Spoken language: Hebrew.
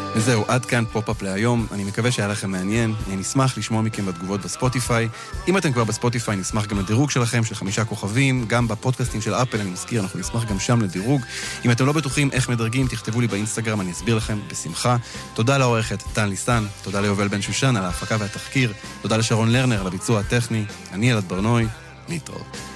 וזהו, עד כאן פופ-אפ להיום. אני מקווה שהיה לכם מעניין. אני נשמח לשמוע מכם בתגובות בספוטיפיי. אם אתם כבר בספוטיפיי, נשמח גם לדירוג שלכם, של 5 כוכבים. גם בפודקאסטים של אפל, אני מזכיר, אנחנו נשמח גם שם לדירוג. אם אתם לא בטוחים איך מדרגים, תכתבו לי באינסטגרם, אני אסביר לכם בשמחה. תודה לעורכת טל ניסן, תודה ליובל בן שושן על ההפקה והתחקיר, תודה לשרון לרנר על הביצוע הטכני. אני אלעד ברנוי, להתראות.